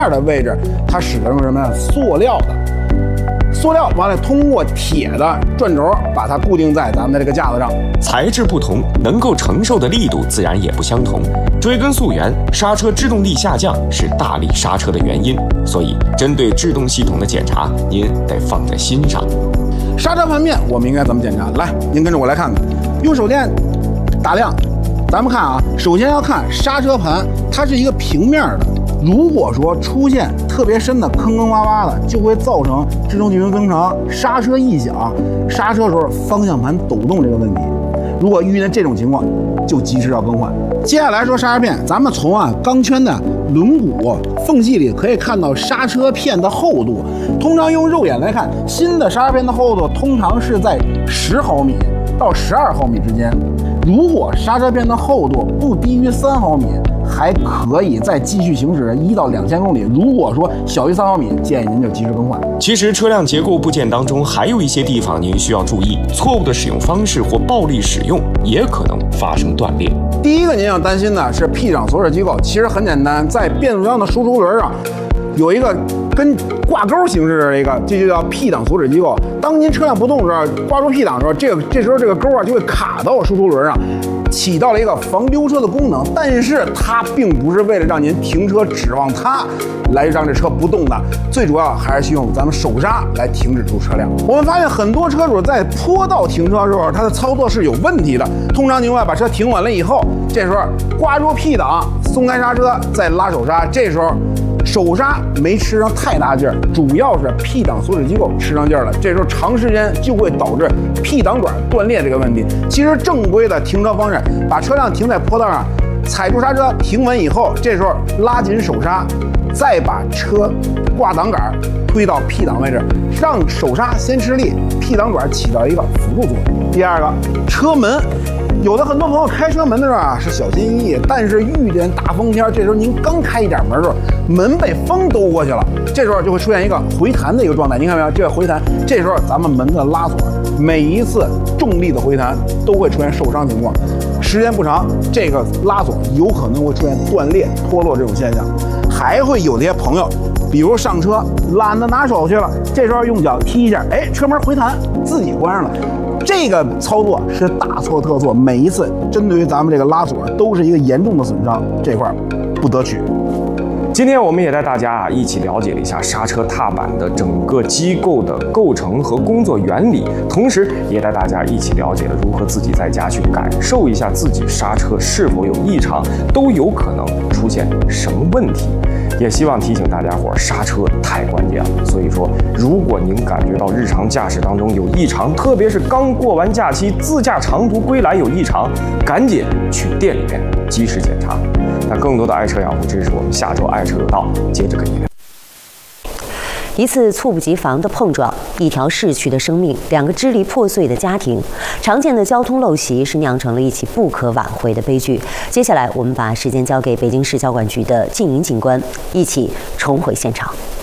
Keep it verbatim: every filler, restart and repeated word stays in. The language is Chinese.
的位置，它使的是什么呀？塑料的。塑料完了，通过铁的转轴把它固定在咱们的这个架子上。 材质不同，能够承受的力度自然也不相同。追根溯源，刹车制动力下降是大力刹车的原因，所以针对制动系统的检查，您得放在心上。 刹车盘面我们应该怎么检查？来，您跟着我来看看，用手电打亮。咱们看啊，首先要看刹车盘，它是一个平面的。如果说出现特别深的坑坑洼洼的，就会造成制动距离增长、刹车异响、刹车时候方向盘抖动这个问题。如果遇见这种情况，就及时要更换。接下来说刹车片，咱们从啊钢圈的轮毂缝隙里可以看到刹车片的厚度。通常用肉眼来看，新的刹车片的厚度通常是在十毫米到十二毫米之间。如果刹车片的厚度不低于三毫米，还可以再继续行驶一到两千公里。如果说小于三毫米，建议您就及时更换。 其实车辆结构部件当中还有一些地方您需要注意，错误的使用方式或暴力使用也可能发生断裂。 第一个您要担心的是 P 档锁止机构，其实很简单，在变速箱的输出轮上有一个跟挂钩形式的一个，这就叫 P 档锁止机构。当您车辆不动的时候，挂住 P 档的时候，这个这时候这个钩啊就会卡到输出轮上，起到了一个防溜车的功能。但是它并不是为了让您停车指望它来让这车不动的，最主要还是需要用咱们手刹来停止住车辆。我们发现很多车主在坡道停车的时候，他的操作是有问题的。通常情况下，把车停稳了以后，这时候挂住 P 档，松开刹车，再拉手刹，这时候手刹没吃上太大劲儿，主要是 P 档锁止机构吃上劲儿了，这时候长时间就会导致 P 档管断裂这个问题。其实正规的停车方式，把车辆停在坡道上，踩住刹车停稳以后，这时候拉紧手刹，再把车挂档杆推到 P 档位置，让手刹先吃力 ，P 档管起到一个辅助作用。第二个，车门。有的很多朋友开车门的时候啊是小心翼翼，但是遇见大风天，这时候您刚开一点门的时候，门被风兜过去了，这时候就会出现一个回弹的一个状态。您看没有？这个回弹，这时候咱们门的拉锁，每一次重力的回弹都会出现受伤情况，时间不长，这个拉锁有可能会出现断裂、脱落这种现象。还会有些朋友，比如上车懒得拿手去了，这时候用脚踢一下，哎，车门回弹，自己关上了。这个操作是大错特错，每一次针对于咱们这个拉锁都是一个严重的损伤，这块不得取。 今天我们也带大家啊一起了解了一下刹车踏板的整个机构的构成和工作原理，同时也带大家一起了解了如何自己在家去感受一下自己刹车是否有异常，都有可能出现什么问题。也希望提醒大家伙，刹车太关键了。所以说，如果您感觉到日常驾驶当中有异常，特别是刚过完假期自驾长途归来有异常，赶紧去店里面及时检查。那更多的爱车养护知识，我们下周爱车有道接着跟你聊。 一次猝不及防的碰撞，一条逝去的生命，两个支离破碎的家庭，常见的交通陋习是酿成了一起不可挽回的悲剧。接下来，我们把时间交给北京市交管局的静莹警官，一起重回现场。